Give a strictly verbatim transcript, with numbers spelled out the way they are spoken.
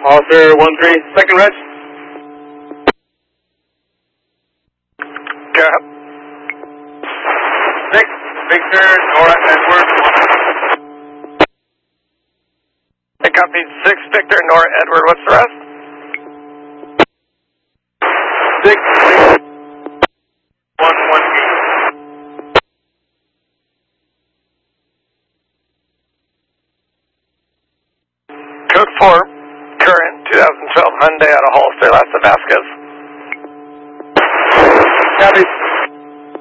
Officer one three, second reg. Go ahead. Six, Victor, Nora, Edward. I copied six, Victor, Nora, Edward. What's the rest? Six, one, one, eight. Code four, current twenty twelve Hyundai out of Hollister, last of Vasquez. Copy.